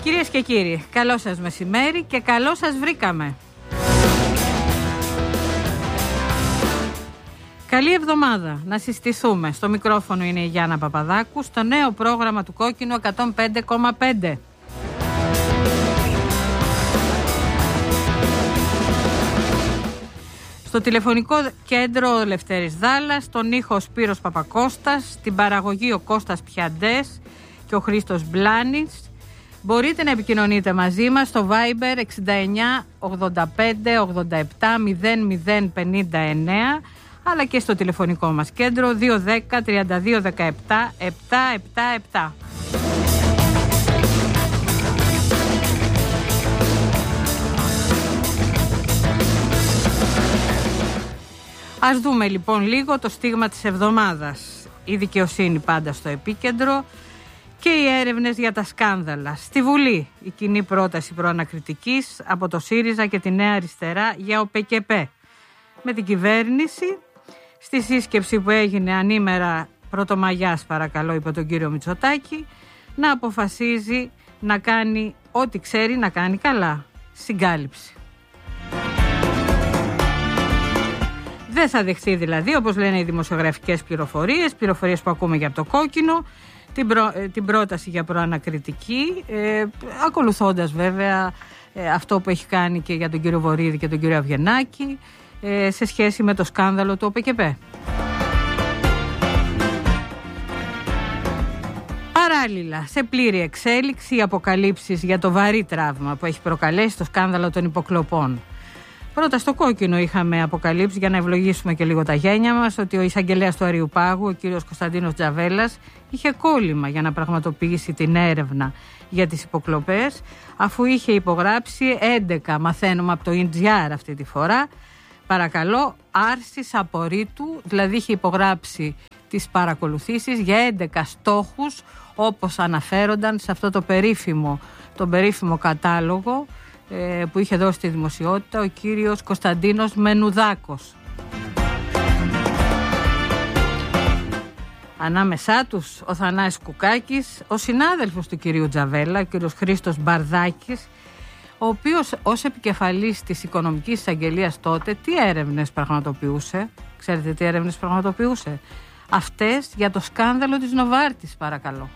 Κυρίες και κύριοι, καλό σας μεσημέρι και καλό σας βρήκαμε. Καλή εβδομάδα, να συστηθούμε. Στο μικρόφωνο είναι η Γιάννα Παπαδάκου, στο νέο πρόγραμμα του Κόκκινου 105,5. Στο τηλεφωνικό κέντρο Λευτέρης Δάλλας, στον ήχο Σπύρος Παπακώστας, στην παραγωγή ο Κώστας Πιαντές και ο Χρήστος Μπλάνης. Μπορείτε να επικοινωνείτε μαζί μας στο Viber 69 85 87 00 59, αλλά και στο τηλεφωνικό μας κέντρο 210 32 17 777. Ας δούμε λοιπόν λίγο το στίγμα της εβδομάδας. Η δικαιοσύνη πάντα στο επίκεντρο και οι έρευνες για τα σκάνδαλα. Στη Βουλή η κοινή πρόταση προανακριτικής από το ΣΥΡΙΖΑ και τη Νέα Αριστερά για ΟΠΕΚΕΠΕ. Με την κυβέρνηση στη σύσκεψη που έγινε ανήμερα Πρωτομαγιάς, παρακαλώ, υπό τον κύριο Μητσοτάκη, να αποφασίζει να κάνει ό,τι ξέρει να κάνει καλά. Συγκάλυψη. Δεν θα δεχθεί δηλαδή, όπως λένε οι δημοσιογραφικές πληροφορίες που ακούμε για το Κόκκινο, την πρόταση για προανακριτική, ακολουθώντας βέβαια αυτό που έχει κάνει και για τον κύριο Βορίδη και τον κύριο Αυγενάκη σε σχέση με το σκάνδαλο του ΟΠΕΚΕΠΕ. Παράλληλα, σε πλήρη εξέλιξη οι αποκαλύψεις για το βαρύ τραύμα που έχει προκαλέσει το σκάνδαλο των υποκλοπών. Πρώτα στο Κόκκινο είχαμε αποκαλύψει, για να ευλογήσουμε και λίγο τα γένια μας, ότι ο εισαγγελέας του Αριουπάγου, ο κύριος Κωνσταντίνος Τζαβέλας, είχε κόλλημα για να πραγματοποιήσει την έρευνα για τις υποκλοπές, αφού είχε υπογράψει 11, μαθαίνουμε από το EGR αυτή τη φορά, παρακαλώ, άρσης απορρίτου, δηλαδή είχε υπογράψει τις παρακολουθήσεις για 11 στόχους, όπως αναφέρονταν σε αυτό τον περίφημο κατάλογο που είχε δώσει στη δημοσιότητα ο κύριος Κωνσταντίνος Μενουδάκος. Ανάμεσά τους ο Θανάσης Κουκάκης, ο συνάδελφος του κυρίου Τζαβέλα, ο κύριος Χρήστος Μπαρδάκης, ο οποίος ως επικεφαλής της Οικονομικής Εισαγγελίας τότε τι έρευνες πραγματοποιούσε? Ξέρετε τι έρευνες πραγματοποιούσε? Αυτές για το σκάνδαλο της Νοβάρτης, παρακαλώ.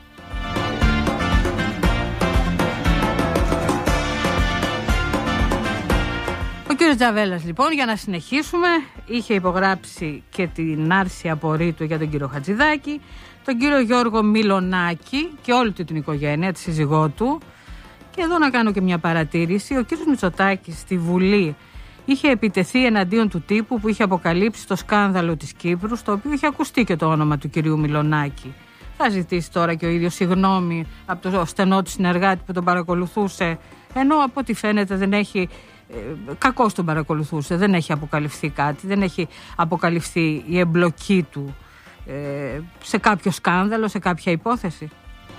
Ο κύριος Τζαβέλας λοιπόν, για να συνεχίσουμε, είχε υπογράψει και την άρση απορρίτου για τον κύριο Χατζηδάκη, τον κύριο Γιώργο Μιλονάκη και όλη την οικογένεια, τη σύζυγό του. Και εδώ να κάνω και μια παρατήρηση. Ο κύριος Μητσοτάκης στη Βουλή είχε επιτεθεί εναντίον του τύπου που είχε αποκαλύψει το σκάνδαλο της Κύπρου, στο οποίο είχε ακουστεί και το όνομα του κυρίου Μιλονάκη. Θα ζητήσει τώρα και ο ίδιος συγγνώμη από το στενό του συνεργάτη που τον παρακολουθούσε, ενώ από ό,τι φαίνεται δεν έχει... κακώς τον παρακολουθούσε, δεν έχει αποκαλυφθεί κάτι, δεν έχει αποκαλυφθεί η εμπλοκή του σε κάποιο σκάνδαλο, σε κάποια υπόθεση.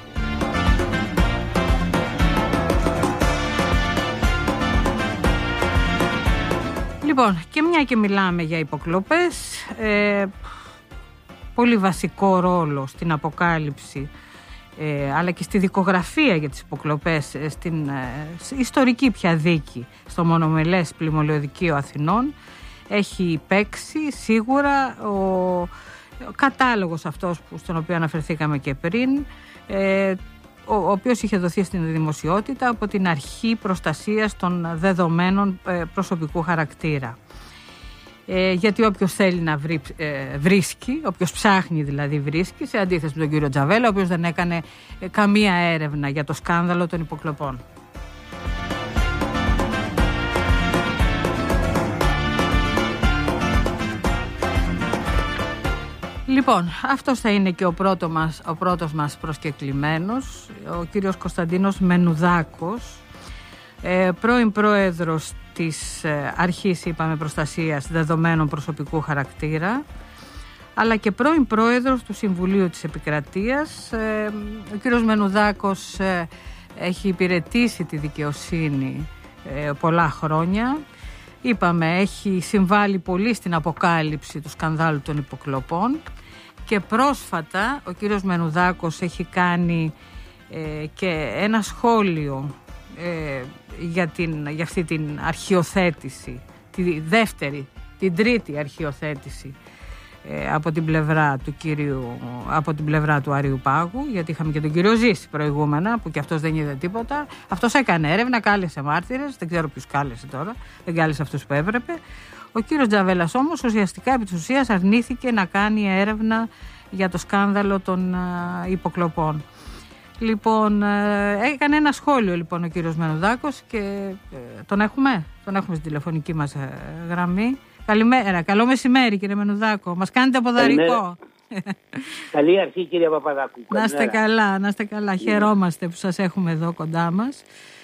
Λοιπόν, και μια και μιλάμε για υποκλοπές, πολύ βασικό ρόλο στην αποκάλυψη αλλά και στη δικογραφία για τις υποκλοπές στην ιστορική πια δίκη στο μονομελές πλημμυλιωδικείο Αθηνών έχει παίξει σίγουρα ο κατάλογος αυτός στον οποίο αναφερθήκαμε και πριν, ο οποίος είχε δοθεί στην δημοσιότητα από την Αρχή Προστασίας των Δεδομένων Προσωπικού Χαρακτήρα. Γιατί όποιος θέλει να βρίσκει, όποιος ψάχνει δηλαδή βρίσκει, σε αντίθεση με τον κύριο Τζαβέλα, ο οποίος δεν έκανε καμία έρευνα για το σκάνδαλο των υποκλοπών. Λοιπόν, αυτός θα είναι και ο πρώτος μας προσκεκλημένος, ο κύριος Κωνσταντίνος Μενουδάκος, πρώην πρόεδρος της Αρχής, είπαμε, Προστασίας Δεδομένων Προσωπικού Χαρακτήρα, αλλά και πρώην πρόεδρος του Συμβουλίου της Επικρατείας. Ο κύριος Μενουδάκος έχει υπηρετήσει τη δικαιοσύνη πολλά χρόνια. Είπαμε, έχει συμβάλει πολύ στην αποκάλυψη του σκανδάλου των υποκλοπών και πρόσφατα ο κύριος Μενουδάκος έχει κάνει και ένα σχόλιο για αυτή την αρχιοθέτηση, την τρίτη αρχιοθέτηση από την πλευρά του Άριου Πάγου, γιατί είχαμε και τον κύριο Ζήση προηγούμενα, που και αυτός δεν είδε τίποτα. Αυτός έκανε έρευνα, κάλεσε μάρτυρες, δεν ξέρω ποιους κάλεσε τώρα, δεν κάλεσε αυτούς που έπρεπε. Ο κύριος Τζαβέλας όμως ουσιαστικά επί της ουσίας αρνήθηκε να κάνει έρευνα για το σκάνδαλο των υποκλοπών. Λοιπόν, έκανε ένα σχόλιο λοιπόν ο κύριος Μενουδάκος και τον έχουμε στην τηλεφωνική μας γραμμή. Καλημέρα, καλό μεσημέρι κύριε Μενουδάκο, μας κάνετε ποδαρικό. Καλή αρχή κύριε Παπαδάκου. Να είστε καλά, χαιρόμαστε που σας έχουμε εδώ κοντά μας.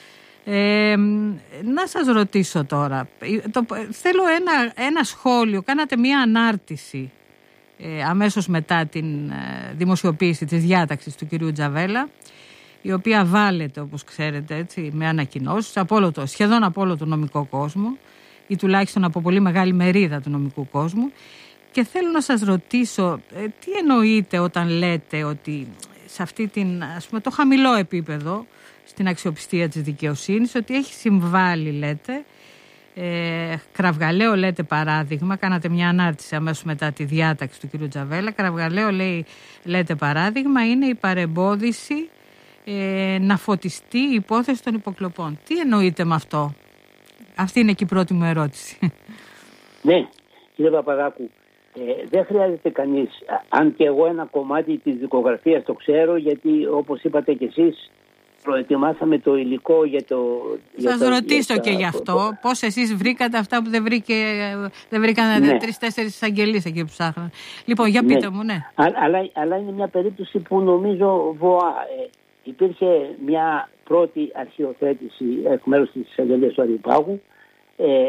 Να σας ρωτήσω τώρα, θέλω ένα σχόλιο, κάνατε μια ανάρτηση αμέσως μετά την δημοσιοποίηση της διάταξης του κυρίου Τζαβέλα, η οποία βάλεται, όπως ξέρετε, έτσι, με ανακοινώσεις σχεδόν από όλο τον νομικό κόσμο ή τουλάχιστον από πολύ μεγάλη μερίδα του νομικού κόσμου, και θέλω να σας ρωτήσω τι εννοείτε όταν λέτε ότι σε αυτή την, ας πούμε, το χαμηλό επίπεδο στην αξιοπιστία της δικαιοσύνης, ότι έχει συμβάλει, λέτε, κραυγαλαίο, λέτε, παράδειγμα, κάνατε μια ανάρτηση αμέσως μετά τη διάταξη του κ. Τζαβέλα, κραυγαλαίο, λέτε, παράδειγμα είναι η παρεμπόδιση να φωτιστεί η υπόθεση των υποκλοπών. Τι εννοείτε με αυτό? Αυτή είναι και η πρώτη μου ερώτηση. Ναι, κύριε Παπαδάκου, δεν χρειάζεται κανείς, αν και εγώ ένα κομμάτι της δικογραφίας το ξέρω, γιατί όπως είπατε κι εσείς, προετοιμάσαμε το υλικό για το... Σας ρωτήσω και γι' αυτό, πώς εσείς βρήκατε αυτά που δεν βρήκαν 3-4 εισαγγελίες εκεί που ψάχναν. Λοιπόν, για πείτε μου, ναι. Αλλά είναι μια περίπτωση που νομίζω βοά. Υπήρχε μια πρώτη αρχιοθέτηση εκ μέρους της εισαγγελίας του Άριου Πάγου.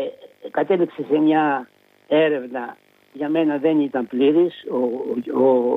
Κατέληξε σε μια έρευνα, για μένα δεν ήταν πλήρης.